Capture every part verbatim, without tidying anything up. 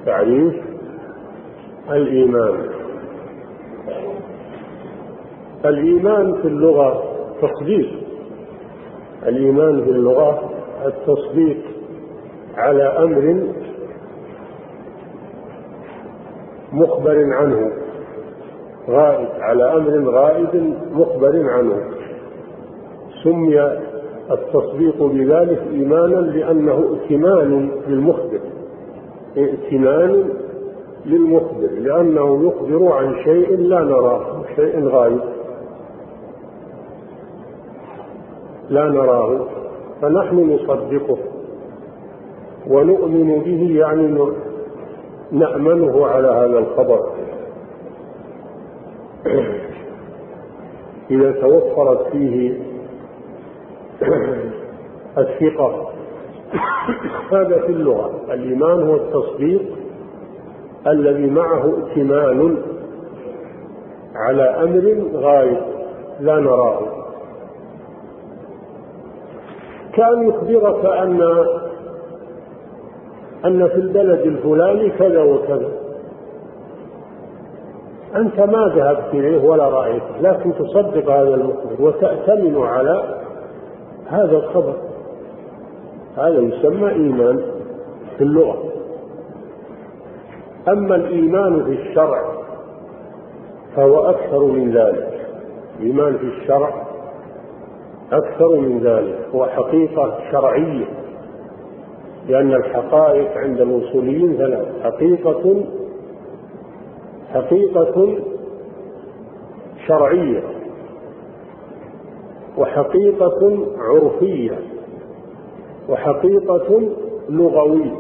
تعريف الإيمان. الإيمان في اللغة تصديق. الإيمان في اللغة التصديق على أمر مخبر عنه، غائب، على أمر غائب مخبر عنه. سمي التصديق بذلك إيمانا لأنه ائتمان للمخبر، ائتمان للمخبر، لأنه يخبر عن شيء لا نراه، شيء غائب لا نراه، فنحن نصدقه ونؤمن به، يعني نأمنه على هذا الخبر إذا توفرت فيه الثقة. هذا في اللغة. الإيمان هو التصديق الذي معه ائتمان على أمر غائب لا نراه، كان يخبرك أن أن في البلد الفلاني كذا وكذا، أنت ما ذهبت إليه ولا رأيته، لكن تصدق هذا المخبر وتأتمن على هذا الخبر. هذا يسمى إيمان في اللغة. أما الإيمان في الشرع فهو أكثر من ذلك. الإيمان في الشرع أكثر من ذلك، هو حقيقة شرعية، لأن الحقائق عند الوصوليين ثلاث: حقيقة حقيقة شرعية، وحقيقة عرفية، وحقيقة لغوية.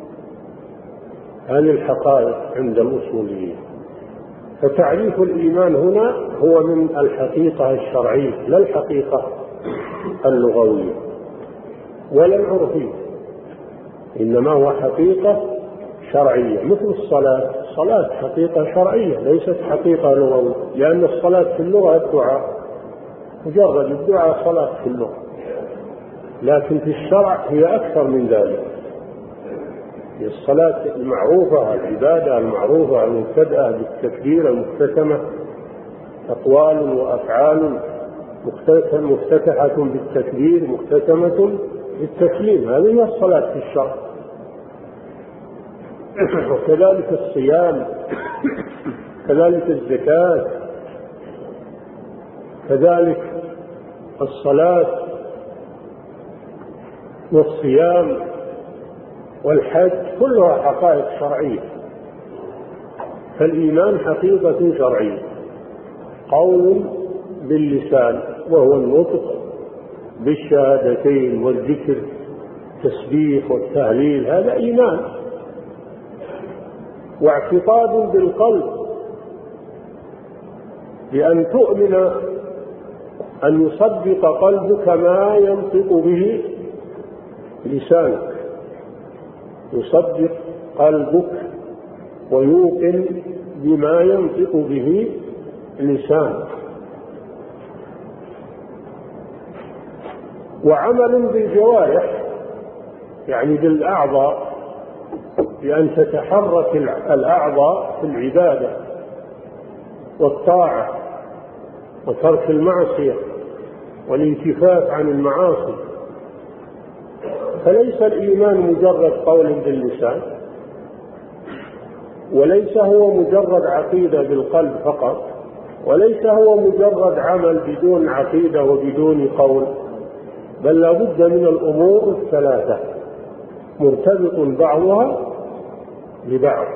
هذه الحقائق عند الأصوليين. فتعريف الإيمان هنا هو من الحقيقة الشرعية، لا الحقيقة اللغوية ولا العرفية، إنما هو حقيقة شرعية. مثل الصلاة، الصلاة حقيقة شرعية ليست حقيقة لغوية، لأن الصلاة في اللغة الدعاء، مجرد الدعاء صلاة في اللغة، لكن في الشرع هي أكثر من ذلك. الصلاة المعروفة، العبادة المعروفة المبتدأة بالتكبير، المختتمة أقوال وأفعال مفتتحة بالتكبير مختتمة بالتسليم، هذه هي الصلاة في الشرع. وكذلك الصيام، كذلك الزكاة، كذلك الصلاة والصيام والحج، كلها حقائق شرعية. فالإيمان حقيقة شرعية، قول باللسان وهو النطق بالشهادتين والذكر، التسبيح والتهليل، هذا إيمان. واعتقاد بالقلب، بأن تؤمن، أن يصدق قلبك ما ينطق به لسانك، يصدق قلبك ويوقن بما ينطق به لسانك. وعمل بالجوارح، يعني بالأعضاء، بأن تتحرك الأعضاء في العبادة والطاعة وترك المعصية والانكفاف عن المعاصي. فليس الإيمان مجرد قول باللسان، وليس هو مجرد عقيدة بالقلب فقط، وليس هو مجرد عمل بدون عقيدة وبدون قول، بل لا بد من الأمور الثلاثة، مرتبط بعضها ببعض.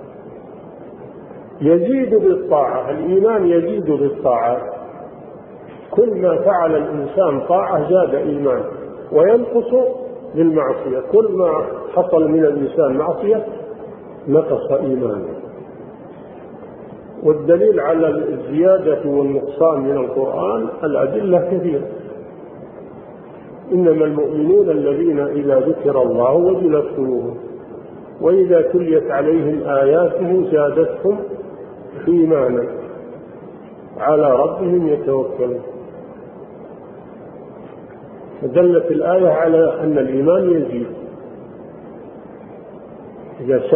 يزيد بالطاعة، الإيمان يزيد بالطاعة، كل ما فعل الإنسان طاعة زاد إيمان، وينقص بالمعصية، كل ما حصل من الإنسان معصية نقص إيمانه. والدليل على الزيادة والنقصان من القرآن الأدلة كثيرة. إنما المؤمنون الذين إذا ذكر الله وجلت قلوبهم وإذا تليت عليهم آياته زادتهم إيمانا على ربهم يتوكلون. فدلت الآية على أن الإيمان يزيد إذا